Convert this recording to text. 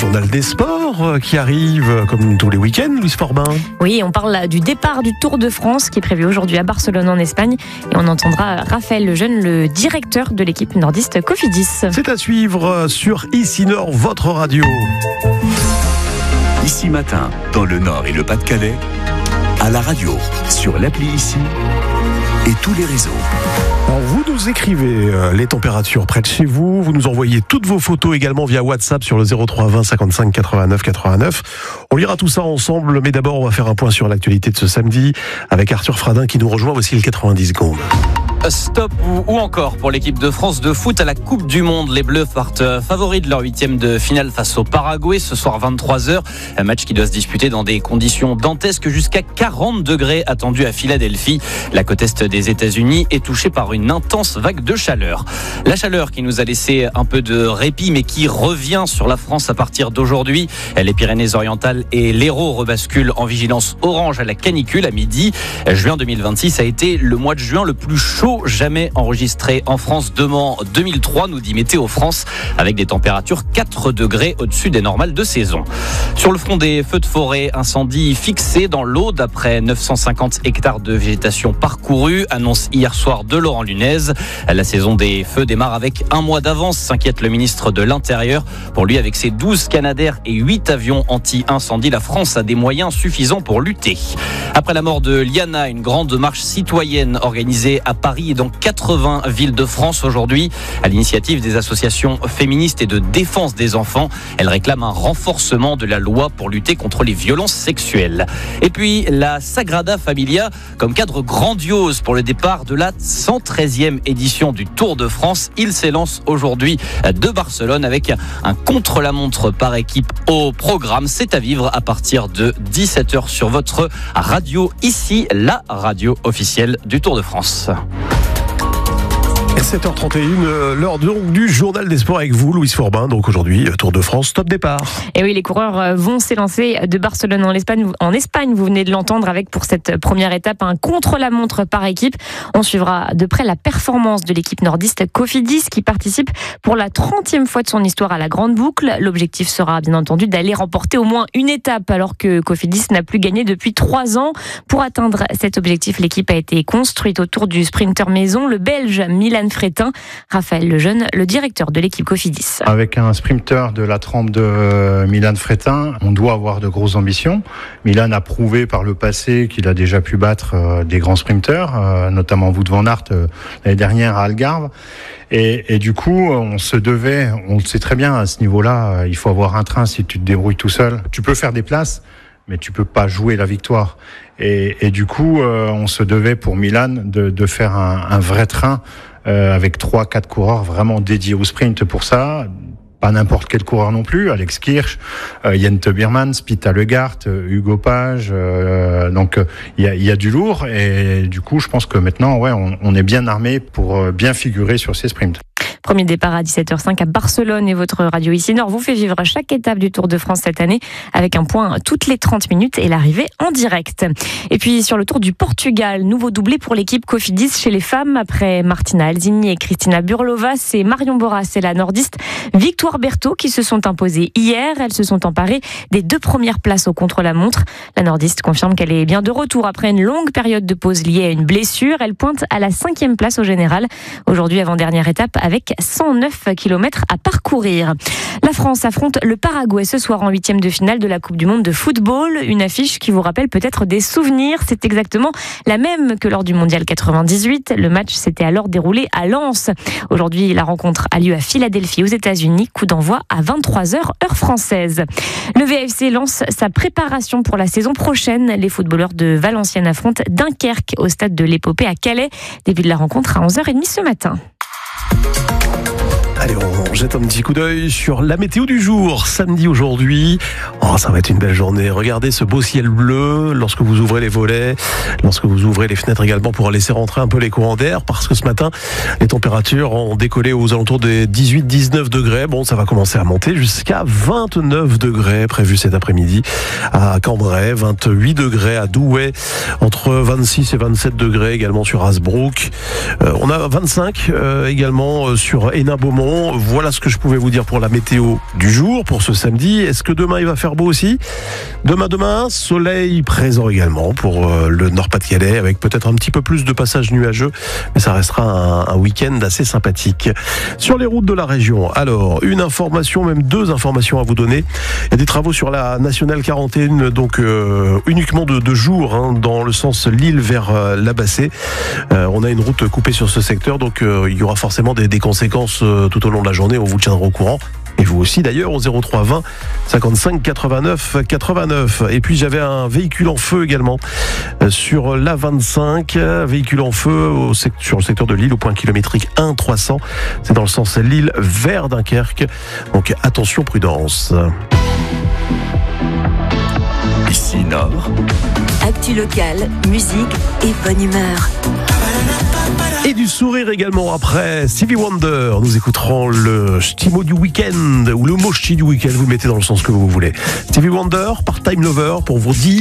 journal des sports qui arrive comme tous les week-ends, Louise Forbin. Oui, on parle du départ du Tour de France qui est prévu aujourd'hui à Barcelone en Espagne et on entendra Raphaël Lejeune, le directeur de l'équipe nordiste Cofidis. C'est à suivre sur Ici Nord, votre radio. Ici Matin, dans le Nord et le Pas-de-Calais, à la radio, sur l'appli Ici et tous les réseaux. Alors vous nous écrivez les températures près de chez vous, vous nous envoyez toutes vos photos également via WhatsApp sur le 03 20 55 89 89. On lira tout ça ensemble, mais d'abord on va faire un point sur l'actualité de ce samedi avec Arthur Fradin qui nous rejoint. Voici le 90 secondes. Stop ou encore pour l'équipe de France de foot à la Coupe du Monde. Les Bleus partent favoris de leur 8e de finale face au Paraguay ce soir 23h. Un match qui doit se disputer dans des conditions dantesques, jusqu'à 40 degrés attendus à Philadelphie. La côte est des États-Unis est touchée par une intense vague de chaleur. La chaleur qui nous a laissé un peu de répit mais qui revient sur la France à partir d'aujourd'hui. Les Pyrénées-Orientales et l'Hérault rebasculent en vigilance orange à la canicule à midi. Juin 2026 a été le mois de juin le plus chaud jamais enregistré en France depuis 2003, nous dit Météo France, avec des températures 4 degrés au-dessus des normales de saison. Sur le front des feux de forêt, incendie fixé dans l'Aude après 950 hectares de végétation parcourus, annonce hier soir de Laurent Lunez. La saison des feux démarre avec un mois d'avance, s'inquiète le ministre de l'Intérieur. Pour lui, avec ses 12 Canadair et 8 avions anti-incendie, la France a des moyens suffisants pour lutter. Après la mort de Liana, une grande marche citoyenne organisée à Paris et dans 80 villes de France aujourd'hui, à l'initiative des associations féministes et de défense des enfants. Elle réclame un renforcement de la loi pour lutter contre les violences sexuelles. Et puis la Sagrada Familia comme cadre grandiose pour le départ de la 113e édition du Tour de France. Il s'élance aujourd'hui de Barcelone avec un contre-la-montre par équipe au programme. C'est à vivre à partir de 17h sur votre radio Ici, la radio officielle du Tour de France. 7h31, l'heure du journal des sports avec vous, Louise Forbin. Donc aujourd'hui, Tour de France, top départ. Et oui, les coureurs vont s'élancer de Barcelone en Espagne. Vous venez de l'entendre avec, pour cette première étape, un contre-la-montre par équipe. On suivra de près la performance de l'équipe nordiste Cofidis qui participe pour la 30e fois de son histoire à la Grande Boucle. L'objectif sera bien entendu d'aller remporter au moins une étape alors que Cofidis n'a plus gagné depuis 3 ans. Pour atteindre cet objectif, l'équipe a été construite autour du sprinter maison, le Belge Milan Frétin. Raphaël Lejeune, le directeur de l'équipe Cofidis. Avec un sprinter de la trempe de Milan Frétin, on doit avoir de grosses ambitions. Milan a prouvé par le passé qu'il a déjà pu battre des grands sprinters, notamment Wout van Aert l'année dernière à Algarve. Et du coup, on le sait très bien à ce niveau-là, il faut avoir un train si tu te débrouilles tout seul. Tu peux faire des places, mais tu peux pas jouer la victoire. Et du coup, on se devait pour Milan de faire un vrai train avec 3-4 coureurs vraiment dédiés au sprint pour ça. Pas n'importe quel coureur non plus. Alex Kirch, Jens Biermann, Spita Legart, Hugo Page. Donc il y a du lourd et du coup, je pense que maintenant, on est bien armé pour bien figurer sur ces sprints. Premier départ à 17h05 à Barcelone et votre radio Ici Nord vous fait vivre chaque étape du Tour de France cette année avec un point toutes les 30 minutes et l'arrivée en direct. Et puis sur le Tour du Portugal, nouveau doublé pour l'équipe Cofidis chez les femmes après Martina Alzini et Cristina Burlova, c'est Marion Boras et la nordiste Victoire Berthaud qui se sont imposées hier. Elles se sont emparées des 2 premières places au contre-la-montre. La nordiste confirme qu'elle est bien de retour après une longue période de pause liée à une blessure. Elle pointe à la 5e place au général. Aujourd'hui, avant-dernière étape avec 109 km à parcourir. La France affronte le Paraguay ce soir en 8e de finale de la Coupe du Monde de football. Une affiche qui vous rappelle peut-être des souvenirs. C'est exactement la même que lors du Mondial 98. Le match s'était alors déroulé à Lens. Aujourd'hui, la rencontre a lieu à Philadelphie aux États-Unis. Coup d'envoi à 23h heure française. Le VFC lance sa préparation pour la saison prochaine. Les footballeurs de Valenciennes affrontent Dunkerque au stade de l'Épopée à Calais. Début de la rencontre à 11h30 ce matin. Allez, on jette un petit coup d'œil sur la météo du jour. Samedi aujourd'hui, ça va être une belle journée. Regardez ce beau ciel bleu lorsque vous ouvrez les volets, lorsque vous ouvrez les fenêtres également pour laisser rentrer un peu les courants d'air, parce que ce matin, les températures ont décollé aux alentours des 18-19 degrés. Bon, ça va commencer à monter jusqu'à 29 degrés prévu cet après-midi à Cambrai, 28 degrés à Douai, entre 26 et 27 degrés également sur Hasbrook. On a 25 également sur Hénin-Beaumont. région. Voilà ce que je pouvais vous dire pour la météo du jour, pour ce samedi. Est-ce que demain il va faire beau aussi ? Demain, soleil présent également pour le Nord-Pas-de-Calais, avec peut-être un petit peu plus de passages nuageux, mais ça restera un week-end assez sympathique. Sur les routes de la région, alors une information, même deux informations à vous donner. Il y a des travaux sur la nationale 41, donc uniquement de jour, hein, dans le sens Lille vers la Bassée. On a une route coupée sur ce secteur, donc il y aura forcément des conséquences tout au long de la journée. On vous tiendra au courant. Et vous aussi d'ailleurs au 03 20 55 89 89. Et puis j'avais un véhicule en feu également sur l'A25, véhicule en feu sur le secteur de Lille au point kilométrique 1 300. C'est dans le sens Lille vers Dunkerque. Donc attention, prudence. Ici Nord. Actu locale, musique et bonne humeur. Et du sourire également après Stevie Wonder. Nous écouterons le ch'ti-mot du week-end ou le mot ch'ti du week-end. Vous le mettez dans le sens que vous voulez. Stevie Wonder par Time Lover pour vous dire